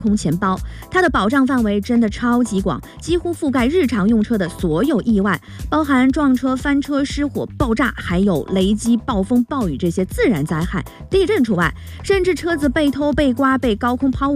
空钱包，它的保障范围真的超级广，几乎覆盖日常用车的所有意外，包含撞车、翻车、失火、爆炸，还有雷击、暴风、暴雨这些自然灾害，地震除外，甚至车子被偷、被刮、被高空抛物。